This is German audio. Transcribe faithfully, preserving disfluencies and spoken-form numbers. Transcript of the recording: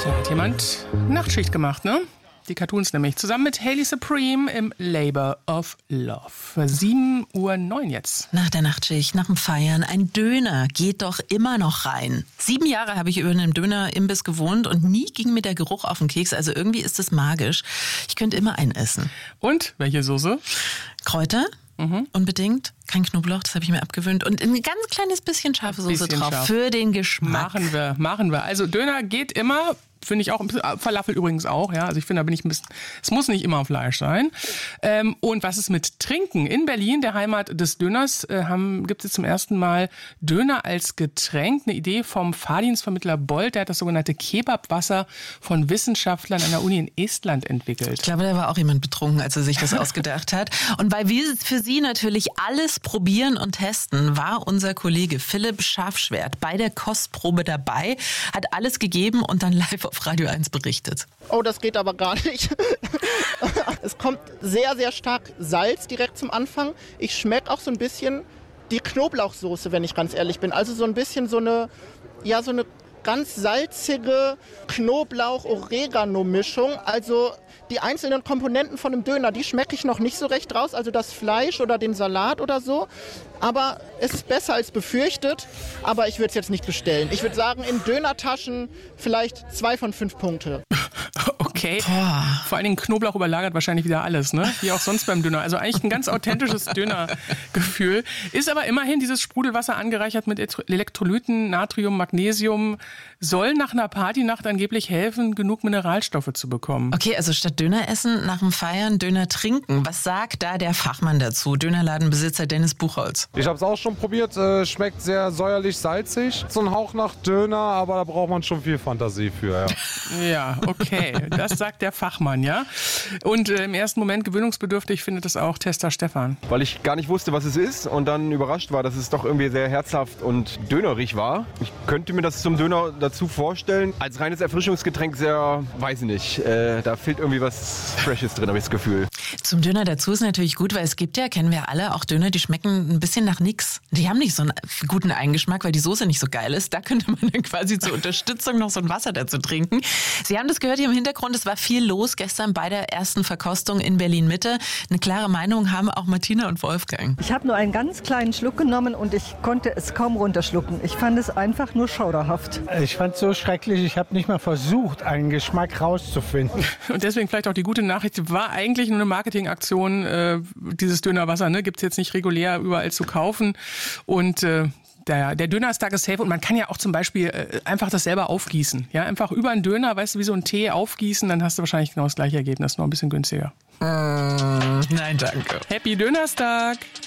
Da hat jemand Nachtschicht gemacht, ne? Die Cartoons nämlich. Zusammen mit Hayley Supreme im Labour of Love. sieben Uhr neun jetzt. Nach der Nachtschicht, nach dem Feiern, ein Döner geht doch immer noch rein. Sieben Jahre habe ich über einem Dönerimbiss gewohnt und nie ging mir der Geruch auf den Keks. Also irgendwie ist das magisch. Ich könnte immer einen essen. Und? Welche Soße? Kräuter? Mhm. Unbedingt. Kein Knoblauch, das habe ich mir abgewöhnt. Und ein ganz kleines bisschen scharfe Soße drauf scharf. Für den Geschmack. Machen wir, machen wir. Also Döner geht immer, finde ich auch, ein bisschen, Falafel übrigens auch, ja. Also ich finde, da bin ich ein bisschen, es muss nicht immer Fleisch sein. Ähm, und was ist mit Trinken? In Berlin, der Heimat des Döners, äh, haben, gibt es zum ersten Mal Döner als Getränk. Eine Idee vom Fahrdienstvermittler Bolt, der hat das sogenannte Kebabwasser von Wissenschaftlern an der Uni in Estland entwickelt. Ich glaube, da war auch jemand betrunken, als er sich das ausgedacht hat. Und weil wir für Sie natürlich alles probieren und testen, war unser Kollege Philipp Schafschwert bei der Kostprobe dabei, hat alles gegeben und dann live auf Radio eins berichtet. Oh, das geht aber gar nicht. Es kommt sehr, sehr stark Salz direkt zum Anfang. Ich schmecke auch so ein bisschen die Knoblauchsoße, wenn ich ganz ehrlich bin. Also so ein bisschen so eine, ja, so eine ganz salzige Knoblauch-Oregano-Mischung. Also die einzelnen Komponenten von einem Döner, die schmecke ich noch nicht so recht raus. Also das Fleisch oder den Salat oder so. Aber es ist besser als befürchtet. Aber ich würde es jetzt nicht bestellen. Ich würde sagen, in Dönertaschen vielleicht zwei von fünf Punkte. Okay. Boah. Vor allen Dingen Knoblauch überlagert wahrscheinlich wieder alles, ne? Wie auch sonst beim Döner. Also eigentlich ein ganz authentisches Dönergefühl. Ist aber immerhin dieses Sprudelwasser angereichert mit Elektrolyten, Natrium, Magnesium. Soll nach einer Partynacht angeblich helfen, genug Mineralstoffe zu bekommen. Okay, also statt Döner essen, nach dem Feiern Döner trinken. Was sagt da der Fachmann dazu? Dönerladenbesitzer Dennis Buchholz. Ich habe es auch schon probiert. Äh, schmeckt sehr säuerlich, salzig. So ein Hauch nach Döner, aber da braucht man schon viel Fantasie für. Ja, ja, okay. Das sagt der Fachmann, ja. Und äh, im ersten Moment gewöhnungsbedürftig findet es auch Tester Stefan. Weil ich gar nicht wusste, was es ist und dann überrascht war, dass es doch irgendwie sehr herzhaft und dönerig war. Ich könnte mir das zum Döner dazu vorstellen. Als reines Erfrischungsgetränk sehr, weiß ich nicht, äh, da fehlt irgendwie was Freshes drin, habe ich das Gefühl. Zum Döner dazu ist natürlich gut, weil es gibt ja, kennen wir alle, auch Döner, die schmecken ein bisschen nach nix. Die haben nicht so einen guten Eigengeschmack, weil die Soße nicht so geil ist. Da könnte man dann quasi zur Unterstützung noch so ein Wasser dazu trinken. Sie haben das gehört hier im Hintergrund, es war viel los gestern bei der ersten Verkostung in Berlin-Mitte. Eine klare Meinung haben auch Martina und Wolfgang. Ich habe nur einen ganz kleinen Schluck genommen und ich konnte es kaum runterschlucken. Ich fand es einfach nur schauderhaft. Ich fand es so schrecklich, ich habe nicht mal versucht, einen Geschmack rauszufinden. Und deswegen vielleicht auch die gute Nachricht, war eigentlich nur eine Marketingaktion, äh, dieses Dönerwasser, ne, gibt es jetzt nicht regulär überall zu kaufen. Und äh, Der, der Dönerstag ist safe und man kann ja auch zum Beispiel äh, einfach das selber aufgießen. Ja, einfach über einen Döner, weißt du, wie so ein Tee aufgießen, dann hast du wahrscheinlich genau das gleiche Ergebnis, nur ein bisschen günstiger. Äh, nein, danke. Happy Dönerstag!